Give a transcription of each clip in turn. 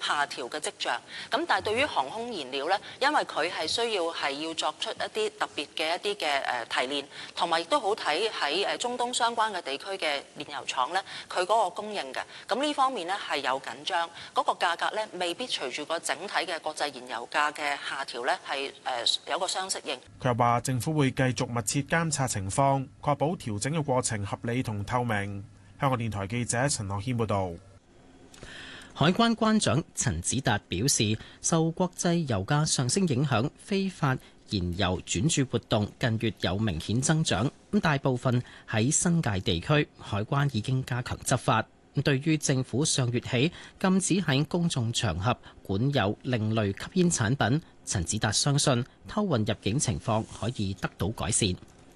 下調嘅跡象。咁但係對於航空燃料呢，因為佢係需要作出一啲特別嘅一啲嘅提煉，同埋亦都好睇喺中東相關嘅地區嘅煉油廠呢，佢嗰個供應嘅。咁呢方面呢係有緊張，嗰個價格呢未必隨住個整體嘅國際燃油價嘅下調呢係有個相適應。 佢又話政府會繼續密切監察情況，確保調整嘅過程合理同透明。香港電台記者陳樂軒報導。 海關關長陳子達表示，受國際油價上升影響，非法燃油轉注活動近月有明顯增長。咁大部分喺新界地區，海關已經加強執法。對於政府上月起禁止喺公眾場合管有另類吸煙產品，陳子達相信偷運入境情況可以得到改善。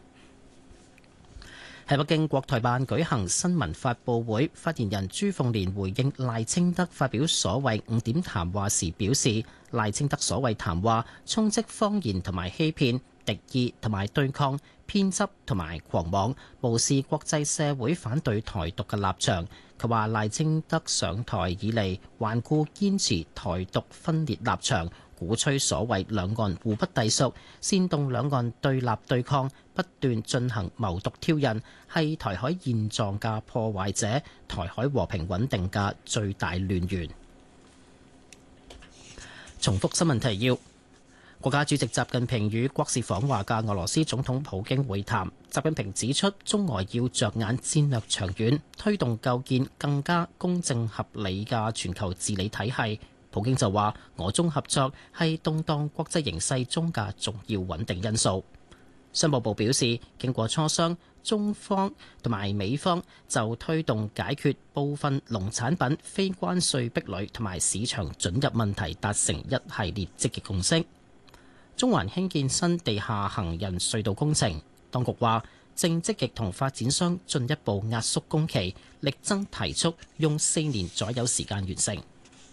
喺北京，國台辦舉行新聞發佈會，發言人朱鳳蓮回應賴清德發表所謂5點談話時表示，賴清德所謂談話充斥謊言同埋欺騙、敵意同埋對抗、偏執同埋狂妄，無視國際社會反對台獨嘅立場。佢話賴清德上台以嚟，頑固堅持台獨分裂立場，鼓吹所謂兩岸互不隸屬，煽動兩岸對立對抗，不斷進行謀獨挑釁，係台海現狀嘅破壞者，台海和平穩定嘅最大亂源。重複新聞提要：國家主席習近平與國事訪華嘅俄羅斯總統普京會談。習近平指出，中俄要着眼戰略長遠，推動構建更加公正合理嘅全球治理體系。普京就話，俄中合作係動盪國際形勢中嘅重要穩定因素。商務部表示，經過磋商，中方同埋美方就推動解決部分農產品非關稅壁壘同埋市場准入問題達成一系列積極共識。中環興建新地下行人隧道工程，當局話正積極同發展商進一步壓縮工期，力爭提速，用4年左右時間完成。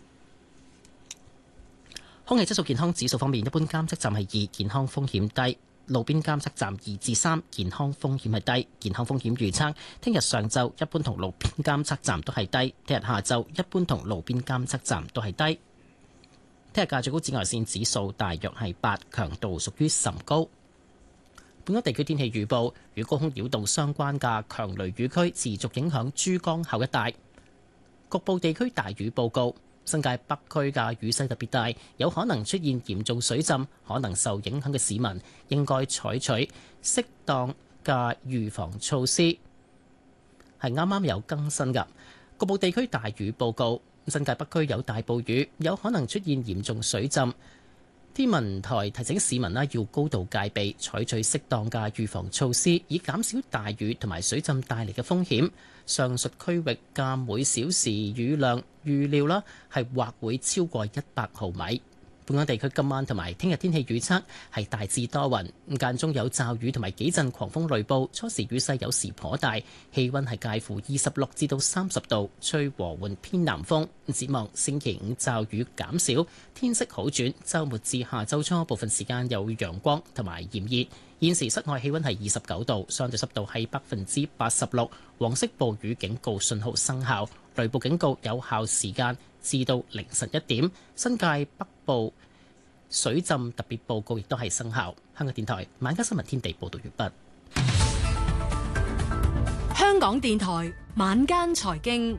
空氣質素健康指數方面，一般監測站係2，健康風險低；路邊監測站2至3，健康風險係低。健康風險預測，聽日上晝一般同路邊監測站都係低，聽日下晝一般同路邊監測站都係低。聽日嘅最高紫外線指數大約係8，強度屬於甚高。本港地區天氣預報，與高空擾動相關嘅強雷雨區持續影響珠江口一帶，局部地區大雨報告。新界北區嘅雨勢特別大，有可能出現嚴重水浸，可能受影響嘅市民應該採取適當嘅預防措施。係啱啱有更新㗎，局部地區大雨報告。新界北區有大暴雨，有可能出現嚴重水浸。天文台提醒市民要高度戒備，採取適當嘅預防措施，以減少大雨同埋水浸帶嚟嘅風險。上述區域嘅每小時雨量預料係或會超過100毫米。本港地區今晚同埋聽日天氣預測係大致多雲，間中有驟雨同埋幾陣狂風雷暴，初時雨勢有時頗大，氣溫係介乎26至到30度，吹和緩偏南風。展望星期5驟雨減少，天色好轉，週末至下週初部分時間有陽光同埋炎熱。現時室外氣溫係29度，相對濕度係86%，黃色暴雨警告信號生效，雷暴警告有效時間至到凌晨1點。新界北部水浸特別報告亦都係生效。香港電台晚間新聞天地報道完畢。 香港電台晚間財經，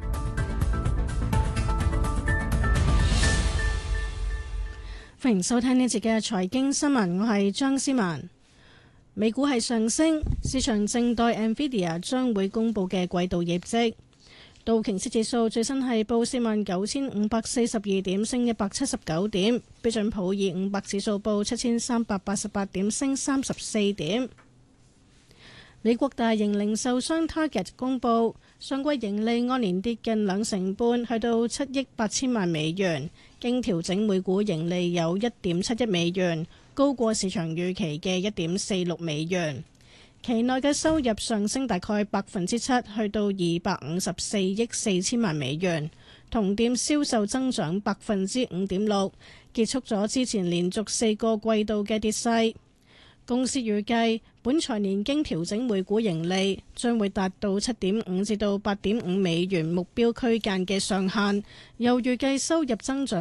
歡迎收聽呢節嘅財經新聞，我係張思文。美股係上升，市場正待 Nvidia 將會公布嘅季度業績。道瓊斯指數最新係報49,542點，升179點；標準普爾500指數報7,388點，升34點。美國大型零售商 Target 公布上季盈利按年跌近2成半，去到7億8千萬美元，經調整每股盈利有1.7億美元，高過市場預期嘅1.46美元。期內嘅收入上升大概7%，去到254億4千萬美元，同店銷售增長5.6%，結束咗之前連續4個季度嘅跌勢。公司預計本財年經調整每股盈利將會達到7.5至到8.5美元目標區間嘅上限，又預計收入增長